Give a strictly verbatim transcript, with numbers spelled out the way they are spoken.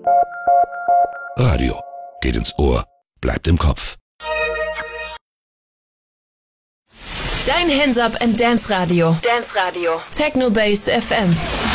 Radio. Geht ins Ohr, bleibt im Kopf. Dein Hands Up and Dance Radio. Dance Radio. Techno Base F M.